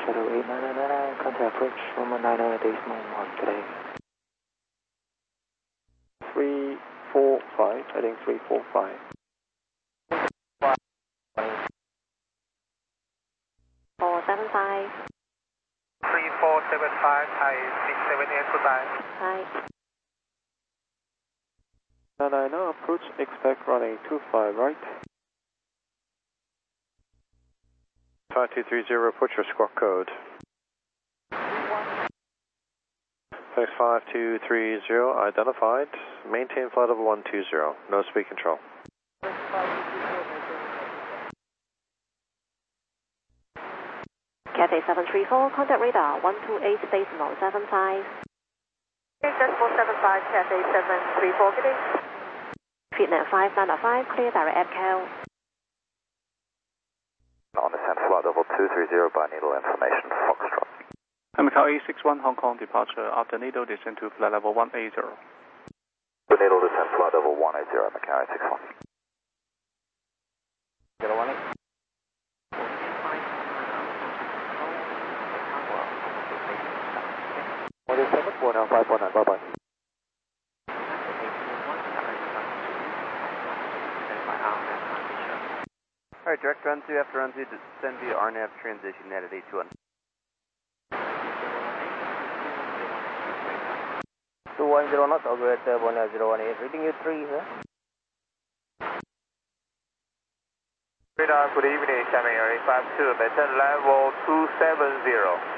Shadow 8999, contact approach 119.1 today. 345, heading 345. 475. 3475, Thai 678, goodbye. Hi. 990, approach, expect running 25 right. 5230, put your squawk code. Thanks 5230, identified. Maintain flight level 120, no speed control. Cathay 734, contact radar 128 decimal 75. Decimal 75, Cathay 734, good day. Vietnam 5905, clear direct APCAL. On descent flight level 230 by needle information, Foxtrot. Macau A61 Hong Kong departure after needle descent to flight level 180. The needle descent flight level 180, Macau A61. 018. What is 749, bye bye. Alright, direct run 2 after run 2, descend via RNAV transition net at 821. 210 knots, operator 1018, reading you 3, sir. Radar, good evening, Xiamen Air 52, maintain level 270.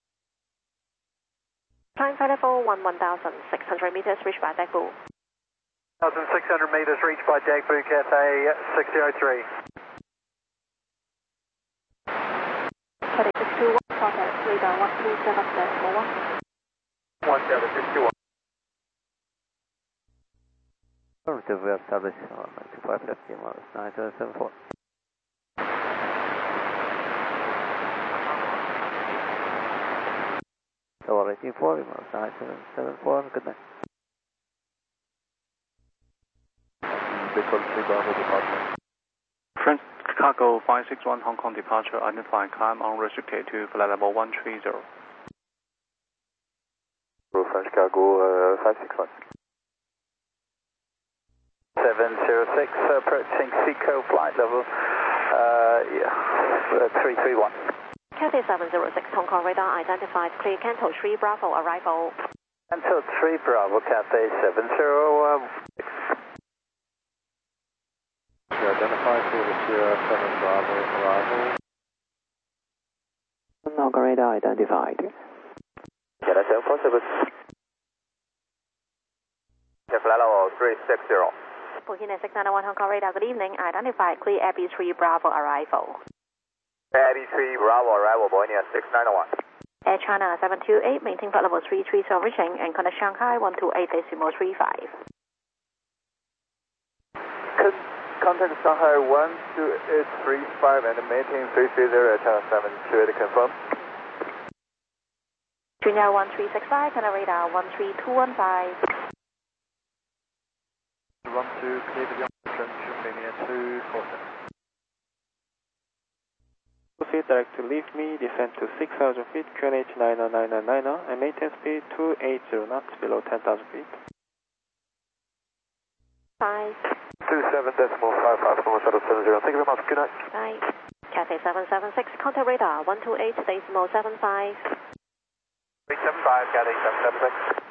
Climb flight level 11,600 meters, reached by Daegu. 1,600 meters reached by Daegu, Cathay 603. Cathay 621, contact radar 127.1. 1761. Affirmative, we established on 9550 miles, 9774. Tower 1840 miles, 9774, good night. French Cargo 561 Hong Kong departure, identifying climb unrestricted to flight level 130. French Cargo 561. 706, approaching Seco flight level 331. Cathay 706 Hong Kong radar identified clear Canto 3 Bravo arrival. Canto 3 Bravo, Cathay 706. Identified Sierra 7 Bravo arrival. Hong Kong radar identified. Get us out for service. Flight level 360. Booking at 691 Hong Kong radar, good evening. Identified clear Abbey 3 Bravo arrival. Abbey 3 Bravo arrival, Boeing 691. Air China 728, maintain flight level 330 reaching and contact Shanghai 128.35. Contact Shanghai 12835 and maintain 330 at China 728, confirm. Junior 1365, Canada radar 13215. Run to clear the junction linear 247. Proceed direct to leave me, descend to 6,000 feet, QNH 99990, and maintain speed 280 knots below 10,000 feet. 5. 27.55470. Thank you very much. Good night. Bye. Cathay 776, contact radar 128.75. 375, Cathay 776.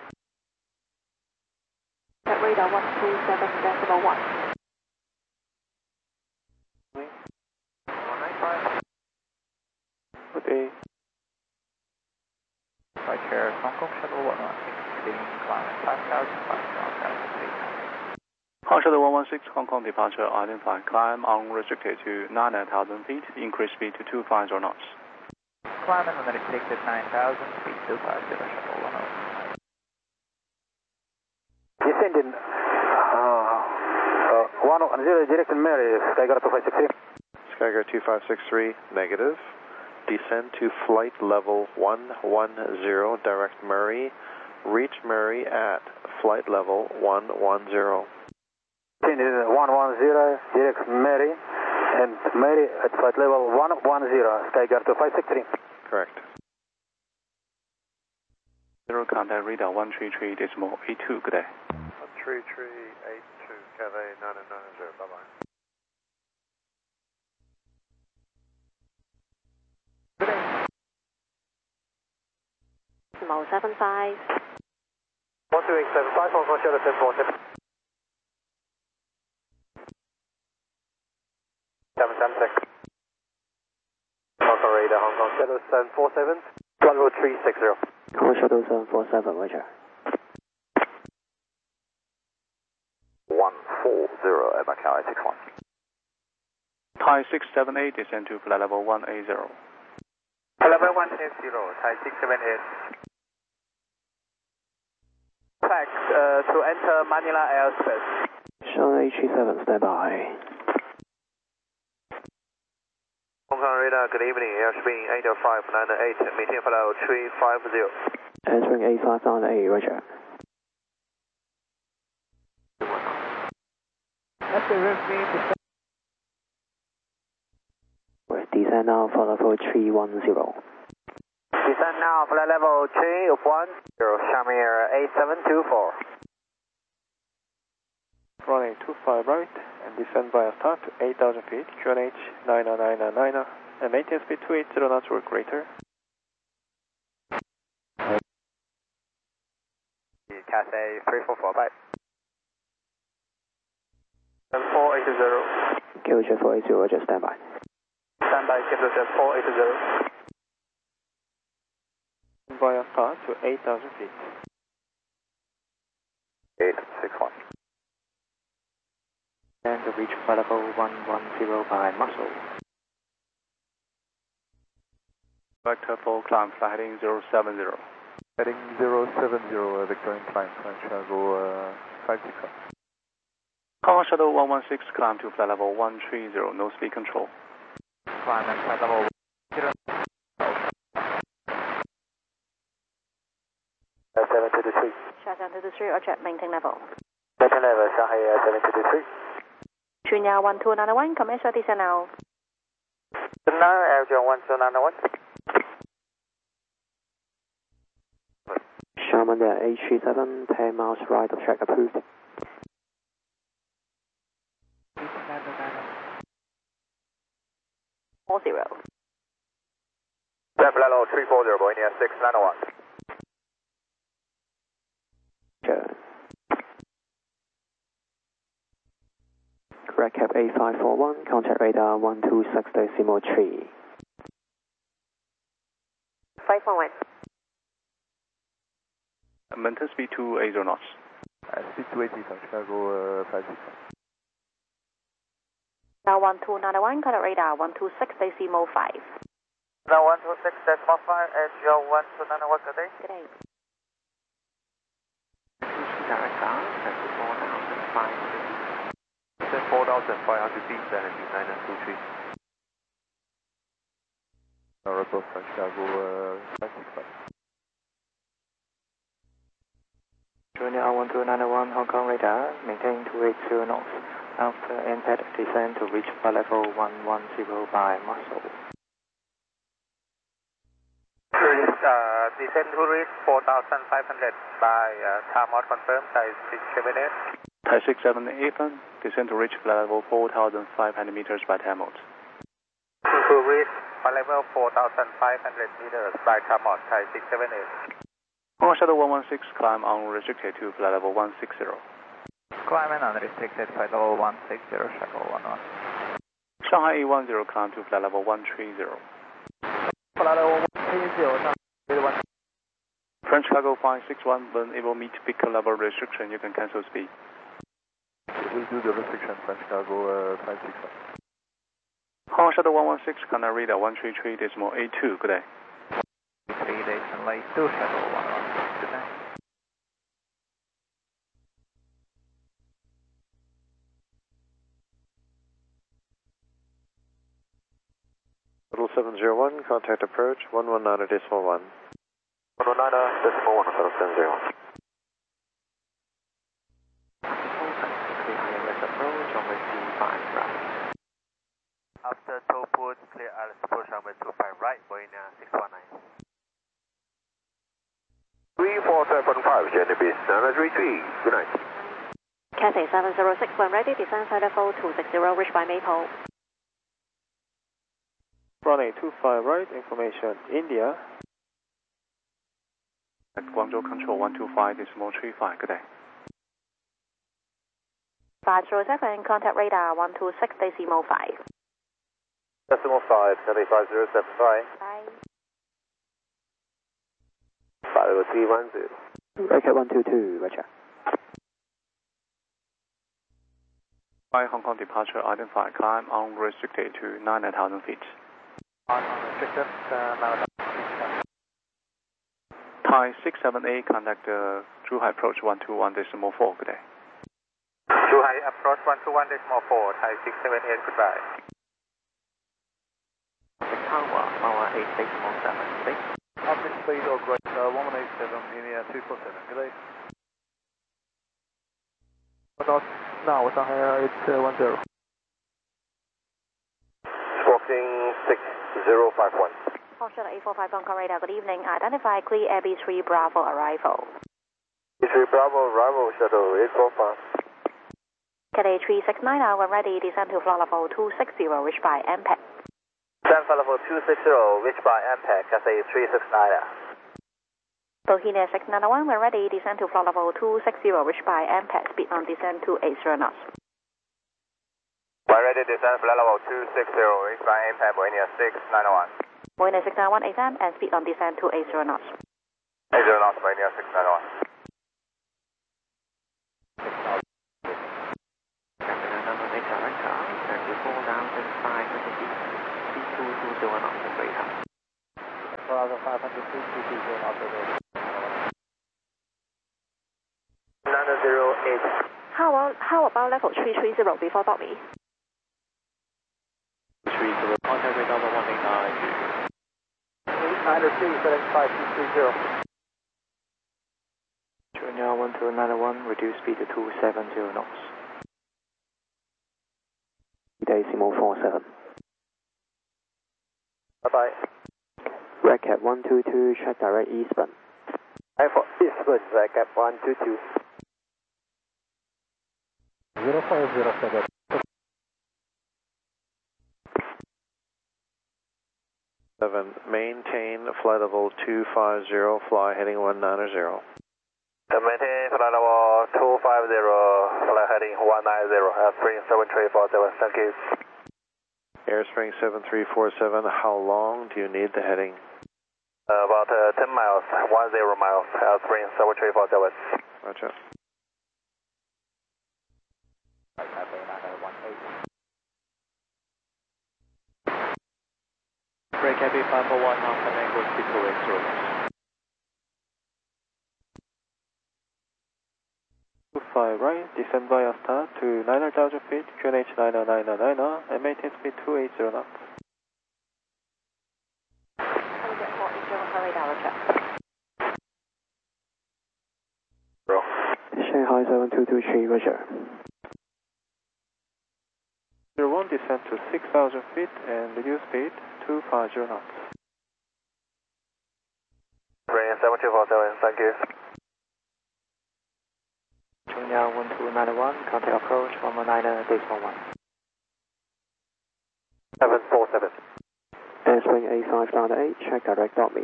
Contact radar 127.1. 195. Good day. Right here, Hong Kong Shuttle 116, climb 5,000 feet. Hong Shuttle 116 Hong Kong departure, identifying climb unrestricted to 9,000 feet, increase speed to 250 knots. Climb and then exit 9,000 feet, 250 Shuttle 106. Descending 110, direct Mary, Skygar 2563. Skygar 2563, negative. Descend to flight level 110, direct Murray. Reach Murray at flight level 110. 110, direct Mary, and Mary at flight level 110, Skygar 2563. Correct. 0 contact radar 133.82, good day. 13382, Cathay 9990, bye-bye. Mo 75. 12875, Hong Kong Shadow 747. 776. Hong Kong radar, Hong Kong Shadow 747, flight level 360. Hong Kong Shadow 747, roger. 140 at Macau 61. Thai 678, descend to flight level 180. Flight level 180, Thai 678. Tax to enter Manila airspace. Shanghai H37, stand by. Hong Kong radar, good evening, airspeed 80598, maintain flight level 350. Answering 8598, roger. Descend now for level 310. Descend now, flight level 310, Shamir 8724. Runway 25 right and descend via start to 8,000 feet, QNH 99990 and maintain speed 280 knots or greater. Cathay 344, bye. 480. QJ 480, roger, stand by. Stand by, Capital 480. Via start to 8,000 feet. 861. And to reach flight level 110 by muscle. Vector full climb, flight heading 070. Heading 070, Victor incline, French Chicago 561. Hong Kong Shadow 116, climb to flight level 130, no speed control. Climb and flight level 0. 7223. Shanghai 223, roger, maintain level. Maintain level, Shanghai 7223. Junya 1291, commercial descend now. Now, Air John 1291. Sharman there, H37, 10 miles right of track approved. All zero. Flight level 340, Boeing 6901. Sure. Correct cap 8541, contact radar 126.3. 511. Maintain speed 280 knots. Speed 280 from Chicago 561. Now 1291, contact radar 126.5. Now 126.5, Air John 1291, good day. Good day. Direct down, and to 4,500. 4,500 feet, energy 9923. Rapport from Chicago 565. Junior 12991, Hong Kong radar, maintain 280 knots. After impact, descend to reach flight level 110 by muscle. Descend to reach 4,500 by Tamot confirmed, Thai 678. Thai 678, descend to reach flight level 4,500 meters by Tamot. To reach flight level 4,500 meters by Tamot, Thai 678. Hong Kong Shadow 116, climb unrestricted to flight level 160. Climb and unrestricted, flight level 160, Chicago 11. Shanghai A10, climb to flight level 130. Flight level 130, French Chicago 561, when it will meet peak level restriction, you can cancel speed. We'll do the restriction from Chicago 561. Hong Kong Shadow 116, contact radar 133.82, good day. 3.82, Chicago 11, good day. Little 701, contact approach 119.1. 119.1, Little 701. ILS approach, runway 25 right. After toll port, clear Alice approach runway 25 right, Boeing 619. 347.5, Genevieve, Standard 33. Good night. Cathay 706, when ready, descend side level 260, reach by Maple. Runway 25 right, information India. At Guangzhou Control 125.35, good day. 507, contact radar 126.5. Decimal 5, Cathay 507, bye. Bye. 50310. Record 122, Roger. By Hong Kong departure, identify climb unrestricted to 9,000 feet. Unrestricted, 9,000 feet. Thai 678, contact Zhuhai approach 121.4, good day. Zhuhai approach 121.4, Thai 678, goodbye. Tower, Tower 8617, Uplink speed or greater, 1187, India 247, good day. Now, it's Shanghai 810. Squawking 6051. Offshore 845 Hong Kong radar, good evening. Identify clear AB3 Bravo arrival. B3 Bravo, arrival, shuttle 845. Cathay 369, when ready, descend to floor level 260, reach by MPEG. Descend for level 260, reach by MPEG, Cathay 369. Bohemia 691, when ready, descend to floor level 260, reach by MPEG, speed on descent to 80 knots. When ready, descend floor level 260, reach by MPEG, Bohemia 691. Bohemia 691 ASM and speed on descent to 80 knots. 80 knots, Bohemia 691. Director, 34,500 feet, 3220 knots and greater. 4,500 feet, 220 knots. 908. How about level 330 before Dobby? 30, contact radar 189. 800 feet, setting 5230. Junior 1291, reduce speed to 270 knots. Decimal 47. Bye-bye. Record 122, check direct eastbound. For eastbound, Record 122. 0507. Maintain flight level 250, fly heading 190. Maintain flight level 250, flight heading 190, spring 7347, thank you. Airspring 7347, how long do you need the heading? About 10 miles, 10 miles, spring 7347. Roger. Break heavy 541 now, and then go speed to 80. 25 right, descend via start to 9,000 feet, QNH 90999, and maintain speed 280 knots. Shanghai 7223, Roger. 01, descend to 6,000 feet and reduce speed 250 knots. Spring 7247, thank you. Junior 1291, contact approach 119.1. 747. Airspring A598, check direct me.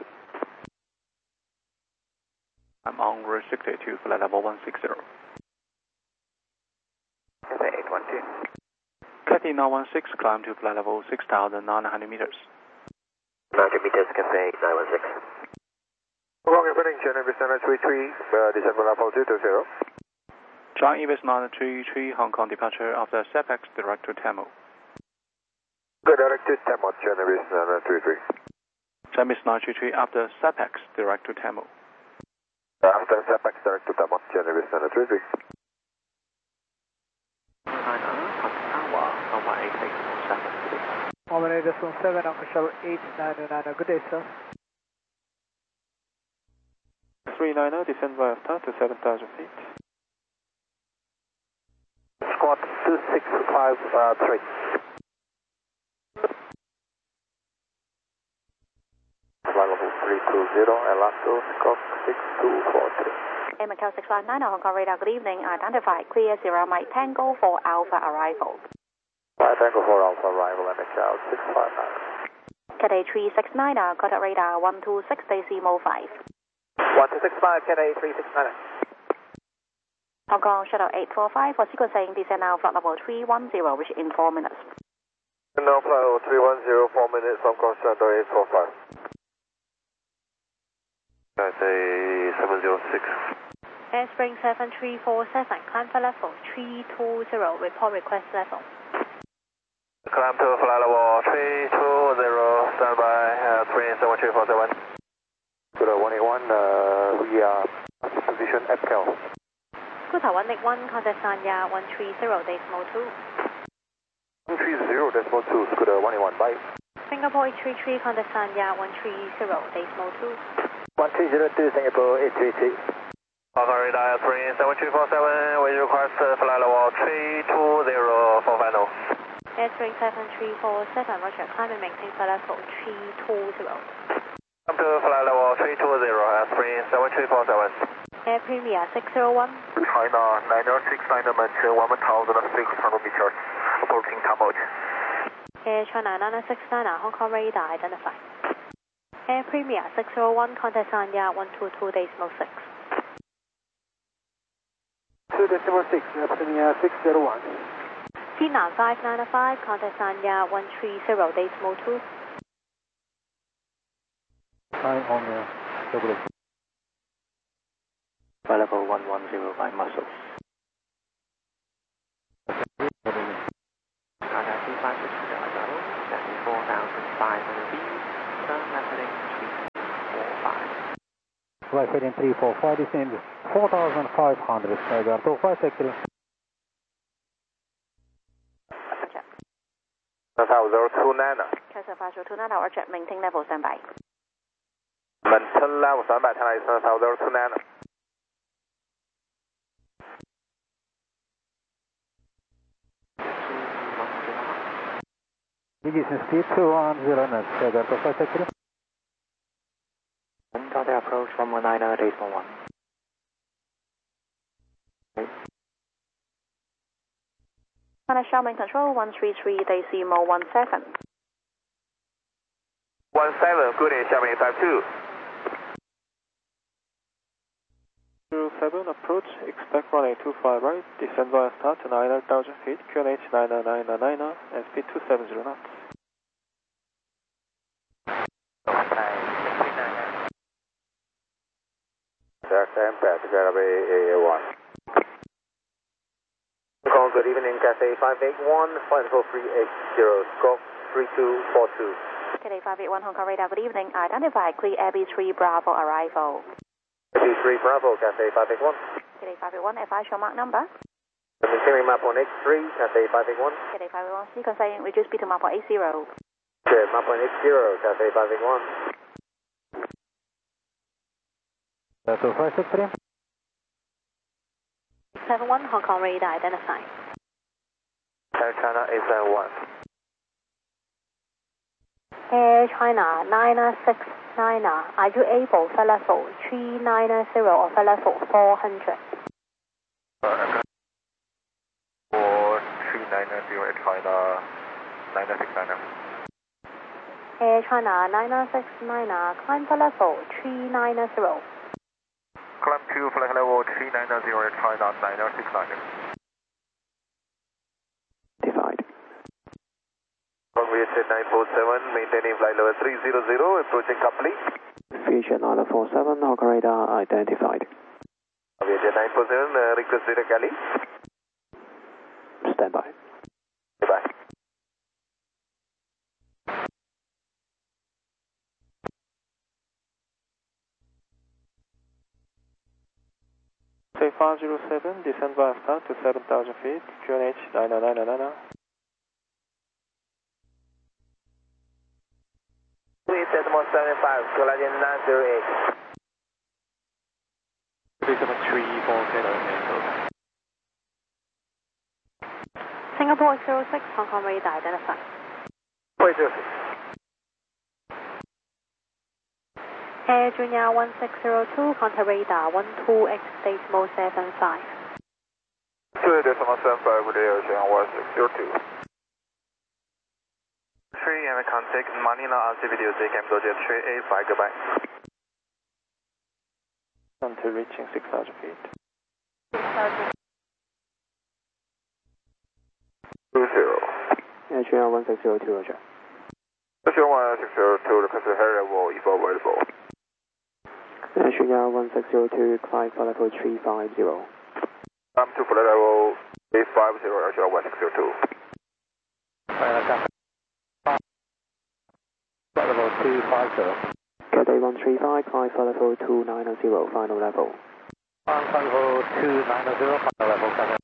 I'm unrestricted to flight level 160. Cathay 812. Cathay 916, climb to flight level 6,900 meters. 90 meters, Cathay 916. Wrong opening, Genevieve Standard 33, December level 220. John Evis 933, Hong Kong departure after SEPEX direct to Tamil. Good, direct to Tamil, Genevieve Standard 33. John Evis 933 after SEPEX direct to Tamil. After SEPEX direct to Tamil, Genevieve Standard 33. Tower, Tower 8617. Omega 7, official 899, good day, sir. 390, descend via start to 7,000 feet. Squawk 2653. flight level 320, Orlando, Scott 6243. Macau 659, Hong Kong radar, good evening. Identified, clear 0 Mike Tango for Alpha arrival. Tango 4 Alpha arrival at Macau 659. Cathay 369, contact radar 126 decimal 5. 1265, Cathay 369. Hong Kong Shuttle 845 for sequencing, descend now flight level 310, which in 4 minutes. Now flight level 310, 4 minutes, Hong Kong Shuttle 845. Cathay 706. Airspring 7347, climb for level 320, report request level. Climb to flight level 320, standby, Spring 73747. Good 181, we are position at Cal. Good 181, contact Sanya 130, decimal 2. 130, decimal 2, good 181, bye. Singapore 833, contact Sanya 130, decimal 2. 1302, Singapore 833. Hong Kong radar, Spring 7347, we request flight level 320 for final. Airspring 7347, roger, climb and maintain flight level 320. Come to flight level 320, Spring 7347. Air Premier 601. China 969, mention 1,600 meters, approaching Cambodge. Air China 969, Hong Kong radar identified. Air Premier 601, contact Sanya 122, decimal 6. 2 decimal 6, Air Premier 601. Vietnam 595, contact Sanya 130, decimal 2. Hi on double. Flight level 110 by muscle. China 256 Arrival, 74,500 feet, turn left heading 345. Right heading 345, descend 4,500, Saigon 256 kilo. Tower 029. Castle 5029, roger, maintain level standby. Maintain level standby, Tower 029. Ignition speed 210 knots, Saigon 256 kilo. Contact approach 119, decimal 1. China Xiamen Control 133, decimal 17. 17, good day, Xiamen 52. 07, approach, expect runway 25 right, descend via start to 9,000 feet, QNH 99999, and speed 270 knots. That's Impact, Gateway AA1. Call, good evening, Cathay 581, flight level 380, scope 3242. Cathay 581, Hong Kong radar, good evening. Identified, clear AB3 Bravo arrival. AB3 Bravo, Cathay 581. Cathay 581, FI show mark number. Maintaining map on X3, Cathay 581. Cathay 581, sequencing, reduce speed to map on 80. Okay, map on X0, Cathay 581. 2563. 71, Hong Kong radar identified. Air China 871. Air China 969, are you able flight level 390 or flight level 400? 4390 Air China 969. Air China 969, climb flight level 390. Climb to flight level 390 Air China 969. Defied. Runway 947, maintaining flight level 300, approaching complete. Future 947, Hong Kong radar identified. Runway 947, request data Cali. Standby. Bye. Say 507, descend via start to 7,000 feet, QNH 99999. Please, Decimal 75, Galadian 908. 3734 Kilo Echo. Singapore 06, Hong Kong radar identified. 806. Air Junior 1602, contact radar 12x.75. 2.75 with Air Junior 1602. 3 and contact Manila Altimeter Cam Dodge 385, goodbye. Until reaching 6,000 feet. 20. Air Junior 1602, roger. Air Junior 1602, request high level, if available. Air Junior 1602, climb for level 350. Climb to flight level 850, Air Junior 1602. Flight level 250. Cathay 135, climb for level 290, final level. Flight level 290, final level, Cathay.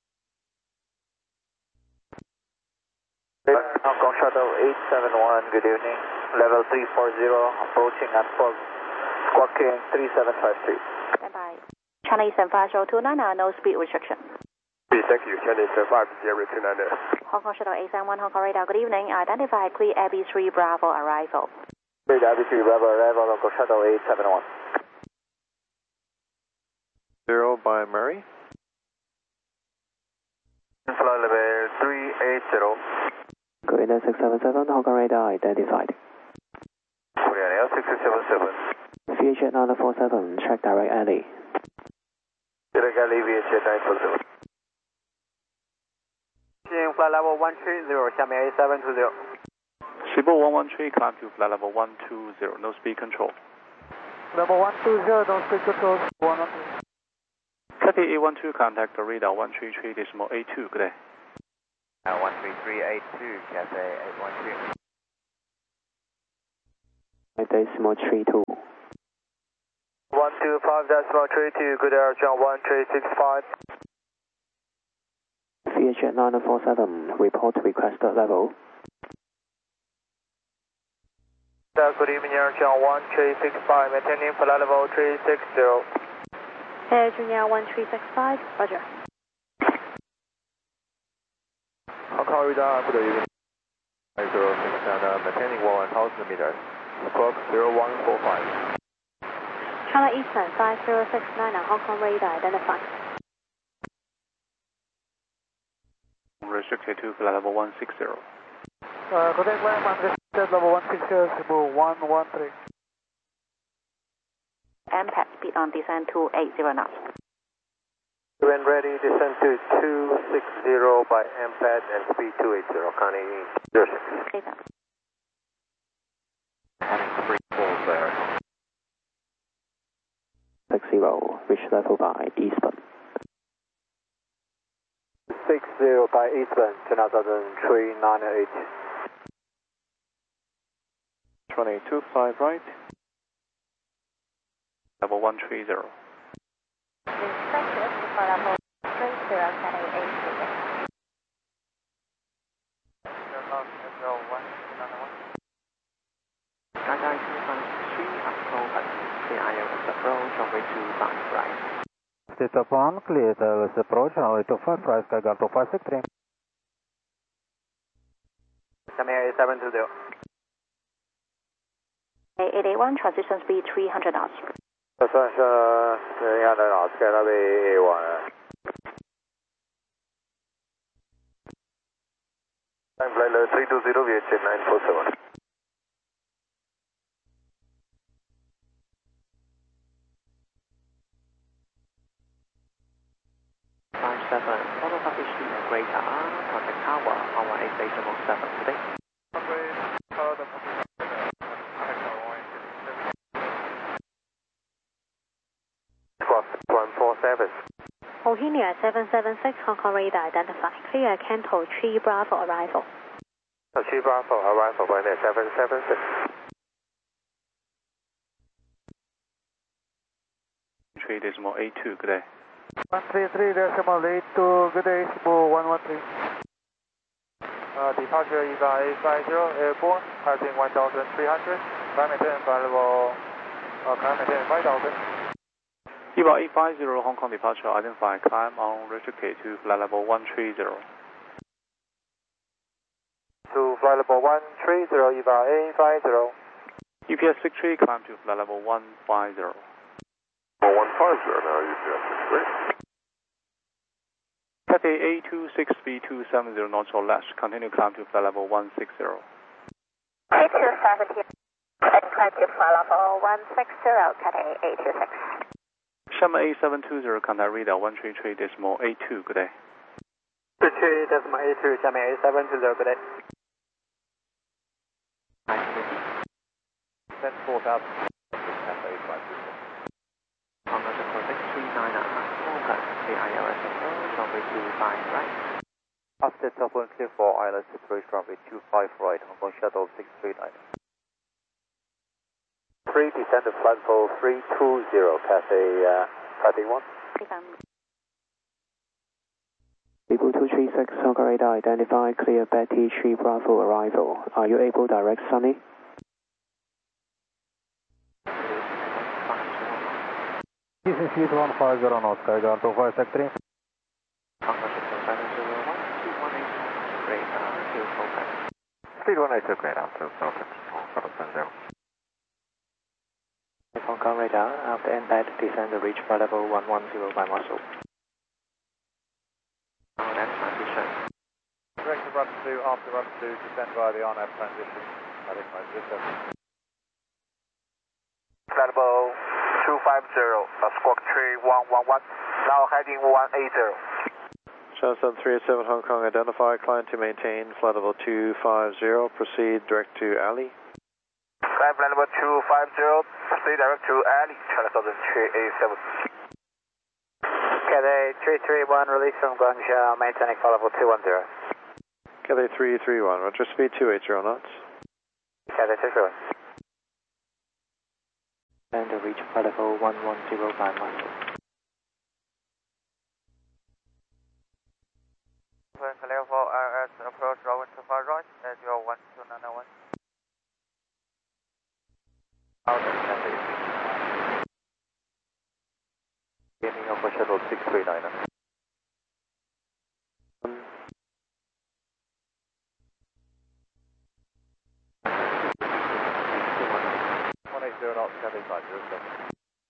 Hong Kong Shuttle 871, good evening. Level 340, approaching at fog. Squawking 3753. Standby. China Eastern 5029, no speed restriction. Thank you, China Eastern 5029. Hong Kong Shuttle 871, Hong Kong radar, good evening. Identify clear AB3 Bravo arrival. Clear AB3 Bravo arrival, Hong Kong Shuttle 871. 0 by Murray. Flight level 380. Korean 677, Hong Kong radar identified. Korean Air 677. VHF 947, check direct alley. Direct alley VHF 947. Flight level 130, 下面 A720. Shibu 113, climb to flight level 120, no speed control. Level 120, no speed control, 113. Cathay A12, contact radar 133.82, good day. 13382, Cathay 812. Decimal 32. 125.32, good Air John 1365. VHF 947, report requested level. Good evening, Air John 1365, maintaining flight level 360. Air Junior 1365, roger. Hong Kong radar, good evening. 06 and maintaining 1000 meters. Squawk 0145. China Eastern 5069, Hong Kong radar identified. Restricted to flight level 160. Contact climb unrestricted level 160, Cebu 113. MPAD speed on descent to 80 knots. When ready, descend to 260 by MPAD and speed 280, Connie 06. Data. Heading 34 there. 60, reach level by eastbound. 60 by eastbound, 10,398. 2825 right. Level 130. Expected for level 30, Cathay 828. Skyline 253, approach CIO approach, runway 25 right. State upon clear, let's approach, runway 25 right, Skyline 2563. Coming here, 720. 881, transition speed 300 knots. Transition 300 knots, Skylab A1. Time flight level 320, VHF 947. 57, follow up HD and greater R, contact tower, our 8.7 today. Squawk 147. Bohemia 776, Hong Kong radar identified. Clear Canto 3 Bravo arrival. 3 Bravo, arrival by 776. 3.82, good day. 133.82, good day, Cebu 113. Departure EVA 850, airborne, passing 1,300. Climb maintain flight level, climb maintain 5,000. EVA 850, Hong Kong departure identified. Climb unrestricted to flight level 130. To flight level 130, EVA 850. UPS 63, climb to flight level 150. 150 now, UPS 63. Cathay A26 speed 270 knots or less. Continue climb to flight level 160. A270 and climb to flight level 160, Cathay A26. Sherman A720, contact radar 133.82, good day. 33.82, Sherman A720, good day. Send 4,000. Cathay 524. Commercial Contact 39 the ILS approach, runway 25 right. After top one clear for ILS approach runway 25 right, Hong Kong Shuttle 639. 3, descend to flight level 320, Cathay 581. People 236, Hong Kong radar identify clear Betty 3 Bravo arrival. Are you able to direct Sunny? This is Heat 150 knots, Skyguard 25 Sector. Speed 180 great after Southern Shuttle 70. Hong Kong radar, after impact, descend to reach flight level 110 by muscle. RNAV transition. Direct to run 2, after run 2, descend via the RNAV transition. Heading right to Flight level 250, squawk 3111, now heading 180. Channel 7387 Hong Kong, identify, climb to maintain, flight level 250, proceed direct to alley. Flight level 250, proceed direct to alley, Channel 7387. Cathay 331, release from Guangzhou, maintaining flight level 210. Cathay 331, roger, speed 280 knots. Cathay 331. And to reach flight level 110 by muscle. Clear for ILS approach runway 25 right, at your 12991. Gaming Hong Kong Shuttle 639. 180 knots, Cathay 507.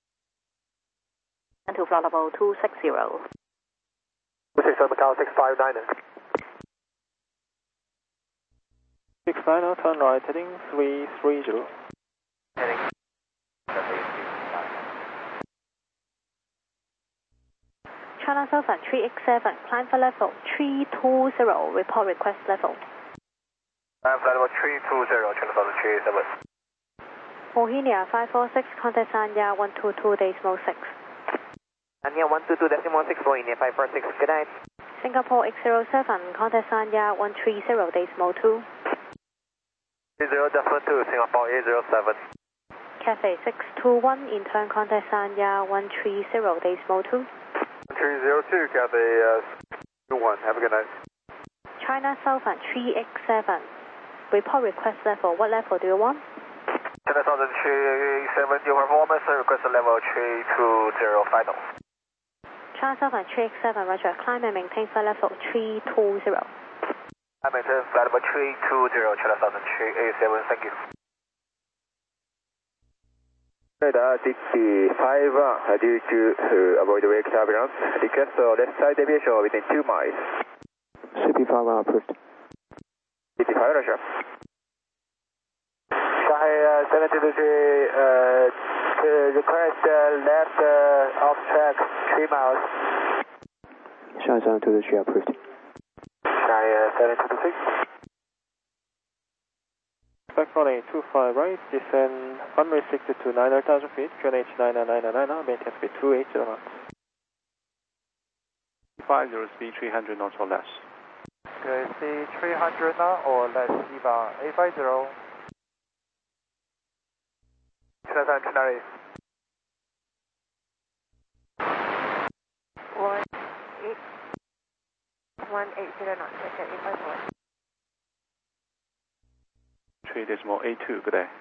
And to flight level 260. 260 Macau 659. 690, turn right, heading 330. Heading. China Southern 387, climb for level 320, report request level. Flight level 320, Channel 7387. Bohemia 546, contact Sanya 122.6. Anya 122.6, Bohemia 546, good night. Singapore X07, contact Sanya 130.2. 30.2, Singapore A07. Cathay 621, in turn contact Sanya 130.2. 302, Cathay 21, have a good night. China Southern 387, report request level. What level do you want? Channel 7387, your performance request level 320 final. China Southern 387, roger, climb and maintain flight level 320. I maintain flight level 320, Channel 7387, thank you. Radar DT5, due to avoid wake turbulence, request left side deviation within 2 miles. CP5 approved. DT5, roger. Sky 723, request left off track 3 miles. Shy 723 approved. Sky 723. Back runway 25 right, descend runway 60 to 9,000 feet, QNH 99999, maintain speed 280 knots. 50 speed 300 knots or less. Okay, speed 300 now or less, EVA 850. Channel 729. 180 knots, check 854. 3.82, good day.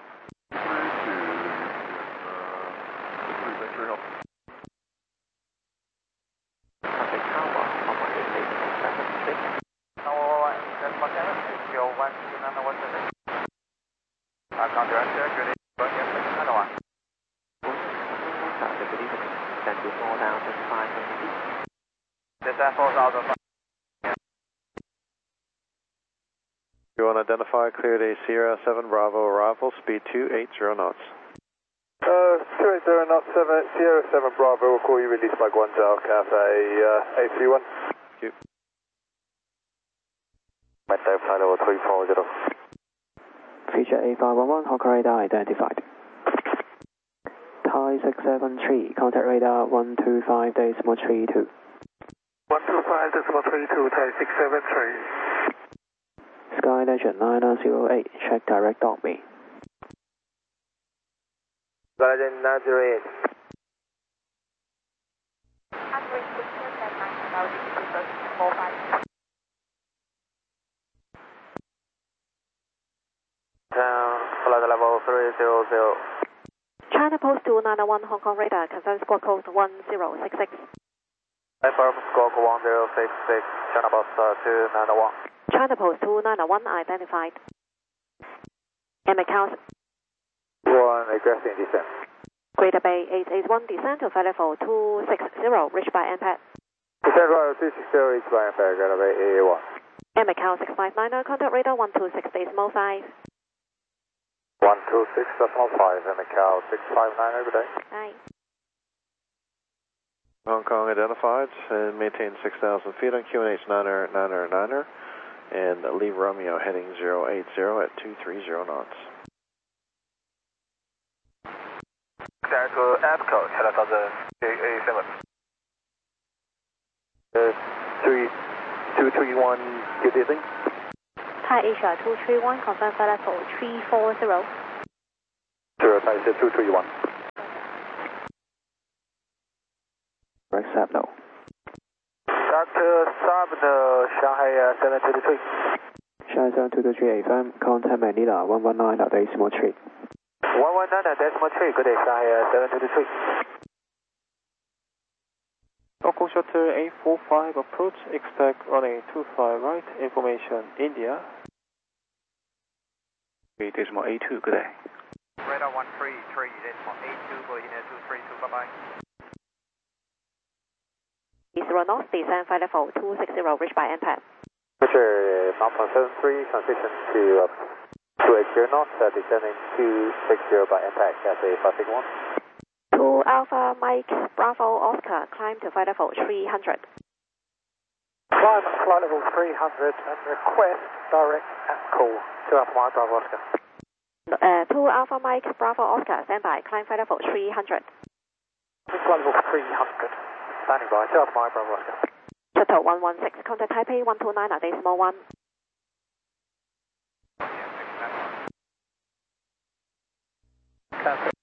Traffic Tower, Papa 8876. That's Montana, your 12917. Contact, good day. descend to 4,500 feet. Descend 4,500. You want to identify cleared a Sierra 7 Bravo arrival, speed 280 knots. 280 knots, Sierra 7 Bravo, we'll call you released by Guangzhou, Cafe A31. Thank you. Metro flight level 340. Future A511, Hong Kong radar identified. Thai 673, contact radar 125.32. 125.32, Thai 673. Sky Legend 9008, check direct dot me. Sky Legend 908. Flight level 300. China Post 291 Hong Kong radar, confirm squawk code 1066. Confirm squawk 1066, China Post 291. China Post 291 identified. Macau 1, aggressive descent. Greater Bay 881, descend to flight level 260, reached by MPAD. Descent level 260, reached by MPAD, Greater Bay 881. Macau 659, contact radar 126.5. 126.5, Macau 659, good day. Bye. Hong Kong identified and maintain 6,000 feet on QNH 9er, and leave Romeo heading 080 at 230 knots. Clear to APCO, China 1087. 231, good evening. Thai Asia 231, confirm flight level 340. 0, Thai 231. Accept no. Dr. Sabno, Shanghai 723. Shanghai 723 FM, contact Manila 119.3. 119.3, good day, Shanghai 723. Local shuttle A45 approach, expect runway 25 right, information India. Decimal A2, good day. Radar 133, decimal A2, going in at 232, bye-bye. 0 knots, descend flight level 260, reached by MPAD. Roger, Mount 73, transition to 280 knots, descending 260 by MPAD, Cafe 561. 2 Alpha Mike Bravo Oscar, climb to flight level 300. Climb flight level 300 and request direct call to Alpha Mike Bravo Oscar. 2 Alpha Mike Bravo Oscar, stand by, climb flight level 300. Flight level 300, standing by, 2 Alpha Mike Bravo Oscar. Shuttle 116, contact Taipei 129.1. Cafe.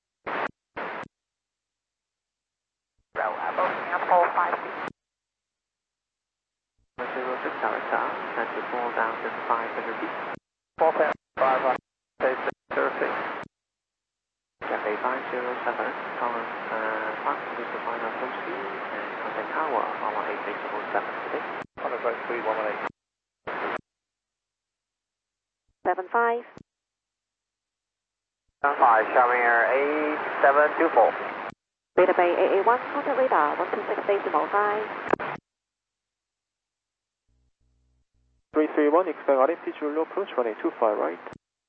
Apple 5. 06 director, descend to 4,500 feet. 4,500, Thursday. Cafe 507, Colin Park, with the final approach speed, and contact tower 118.7 today. 153, 118. 75. 5, showing here 8724. Beta Bay 881, contact radar 126.5. 331, expect RMP Juliet approach, runway 25 right.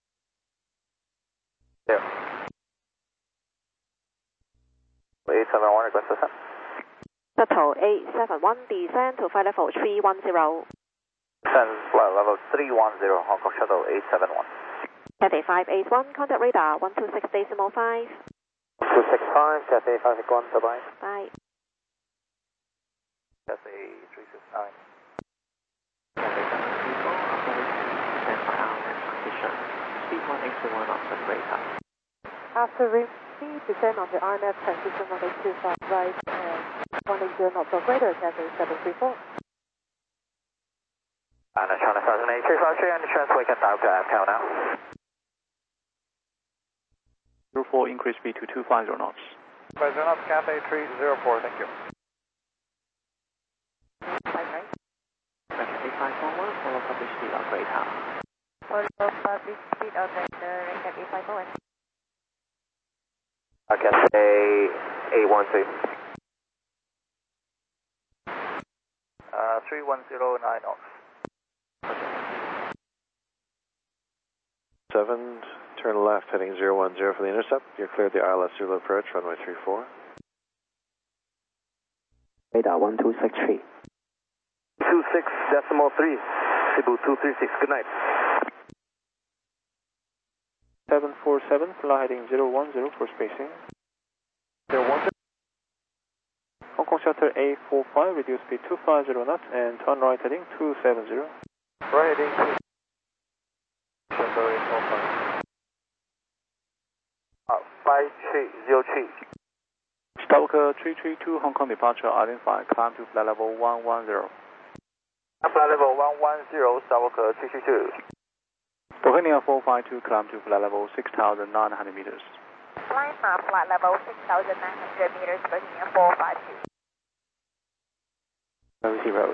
Yeah. 871, request descent. Shuttle 871, descend to flight level 310. Descend flight level 310, Hong Kong Shuttle 871. Cathay 581, contact radar 126.5. 265, Cathay 561, bye-bye. Bye. Cathay 369. Cafe 734, operation, descend by hour and transition. Speed 181 knots and radar. After repeat, descend on the RNF transition on 825 right and 180 knots of radar, Cathay 734. And China 108353 and transfer can dial to APCO now. 04, increase speed to 250 knots. 50 knots, Cathay 304, thank you. Okay. Cafe 541, follow public speed on Great Tower. Follow public speed on the Cathay 541. Cathay 812. 3109 knots. 7, turn left, heading 010 for the intercept. You're cleared the ILS Zulu approach, runway 34. Radar 1263. 26.3, Cebu 236, good night. 747, fly heading 010 for spacing. 010. Hong Kong Shutter A45, reduce speed 250 knots and turn right heading 270. Right heading 2. Shutter A45. 5303. Stalker 332, Hong Kong departure, identify, climb to flight level 110. Flight level 110, Stalker 332. Bohemia 452, climb to flight level 6,900 meters. Flying from flight level 6,900 meters, Bohemia 452. 0.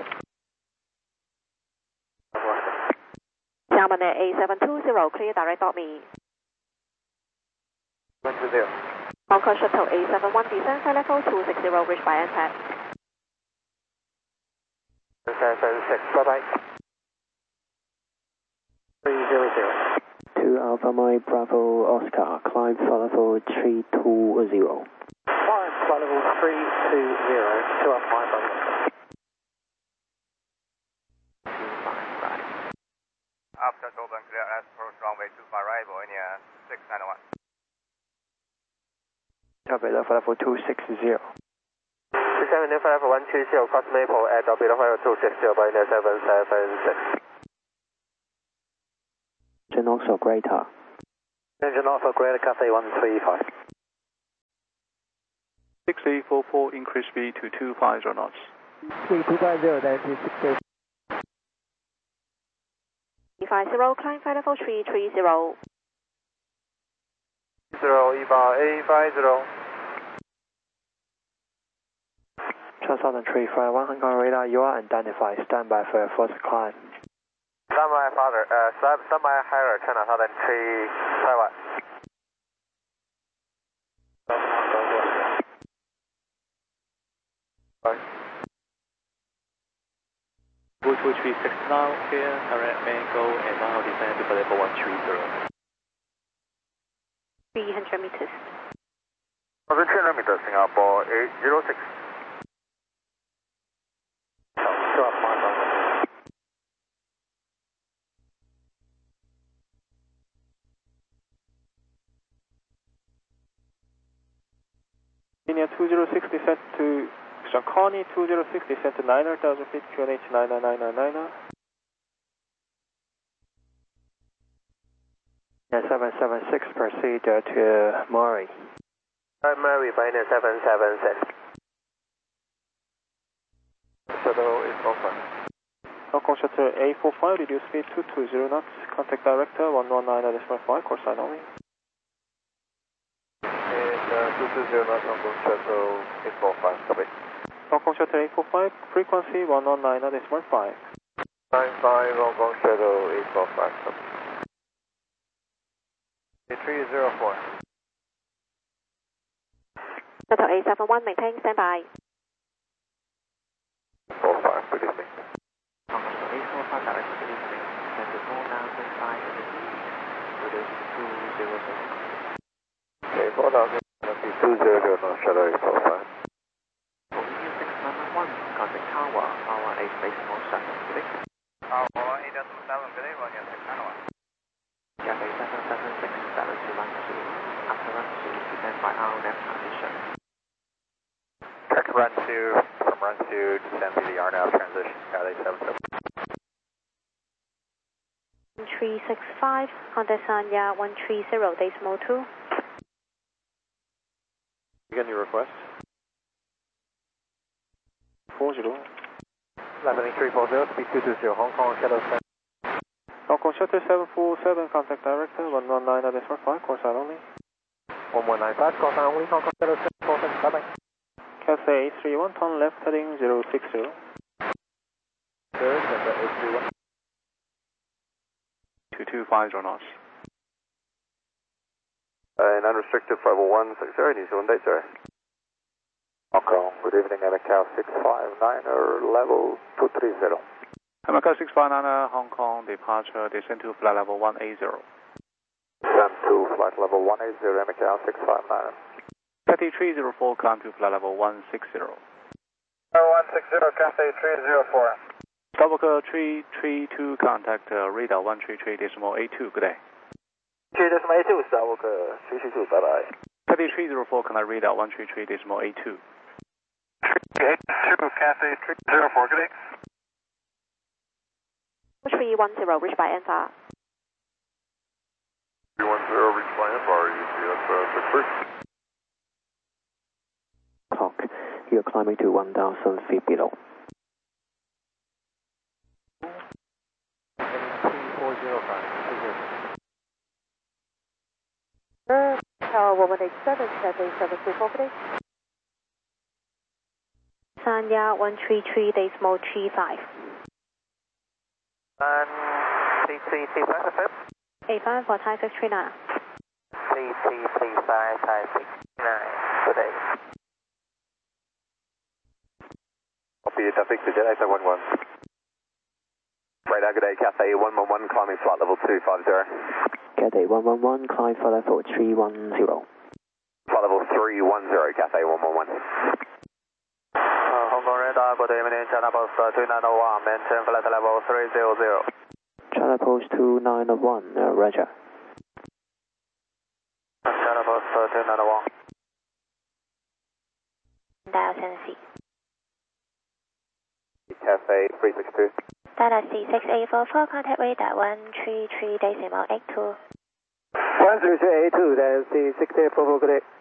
Xiamen A720, clear direct dot me. 120. Hong Kong Shuttle A71, descend flight level 260, reach by NPAD. 776, bye-bye. 300. 2 Alpha Mike Bravo Oscar, climb flight level 320. Climb flight level 320, 2 Alpha Mike Bravo Oscar. After Doban clear as approach runway 25 right, Bohemia 691. Albedo flight level 260. 27 new flight level 120, cross Maple at Albedo flight level 260, Bohemia 776. Engine also greater. Engine also greater, Cathay 135. 6844, increase speed to 250 knots. 3250, direction 60. 350, climb flight level 330. 0, EVA A50. Southern 351, Hong Kong radar, you are identified. Stand by for your first climb. Stand by higher, China Southern 351. Route 236 now, clear, direct main go and now descend to flight level 130. 300 meters. 300 meters, Singapore 806. Linear 206 descent to Shankani 206 descent to 9,000 feet, QNH 99999. 776, proceed to Murray. Murray, Pioneer 776. Shuttle A45. Hong Kong Shutter A45, reduce speed 220 knots, contact director 119.5, course line only. And 220 knots, Hong Kong Shuttle A45, copy. Hong Kong Shutter A45, frequency 119.5. 95, Hong Kong Shuttle A45, copy. 304. Shuttle A71, maintain standby. 45, good evening. Hong Kong A45, direct good evening. Send to 4,500 meters. Reduce to 200. Okay, 4,200 knots, Shuttle A45. Bohemia 691, contact tower, our 8 base more second, good evening. Tower 827, good evening, 691. Cathay 776, direct to Lansu. After Lansu, descend by RNF transition. Correct run 2, from run 2, descend to the RNAV transition, Cathay 776. 365, contact Sanya 130, decimal 2. Again, your request? 40. 11340, speed 220, Hong Kong Shuttle 7. Hong Kong Shutter 747, contact director 119.5, course line only. 1195, call sign only, Hong Kong Shuttle 747, bye-bye. Cathay A31, turn left heading 060. Third, Cathay A31. 2250 knots. And unrestricted flight level 160, New Zealand date, sorry. Hong Kong, good evening, Macau 659er, level 230. Macau 659er, Hong Kong departure, descend to flight level 180. Descend to flight level 180, Macau 659er. Cathay 304, climb to flight level 160. 160, Cathay 304. Starbuck 332, contact radar 133.82, good day. 3.82, Starbuck 332, bye bye. Cathay 304, contact radar 133.82. 382, Cathay 304, good day. 310, reach by NFR. 310, reach by NFR, UCS 63. Clock, you're climbing to 1,000 feet below. Tower 1187, Cathay 724, good day. Sanya 133.35. CT5 FM. A5 for Thai 639. CT35, Thai 69, good day. Copy, traffic to Jet 811. Radar, good day, Cathay 111, climbing flight level 250. Cathay 111, climb for level 310. Flight level 310, Cathay 111. Hong Kong radar, good evening, China Post 2901, maintain flight level 300. China Post 2901, roger. China Post 2901. Dial Tennessee. Cathay 362. Data C6844, contact radar 133.82. 133.82, that's the 6844, good day.